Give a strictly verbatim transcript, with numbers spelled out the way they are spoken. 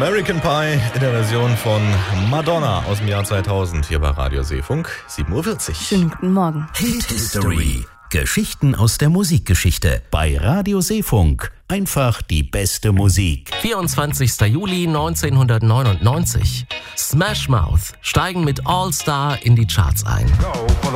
American Pie in der Version von Madonna aus dem Jahr zweitausend hier bei Radio Seefunk, sieben Uhr vierzig. Schönen guten Morgen. Hit History. Geschichten aus der Musikgeschichte. Bei Radio Seefunk. Einfach die beste Musik. vierundzwanzigster Juli neunzehnhundertneunundneunzig. Smash Mouth steigen mit All Star in die Charts ein.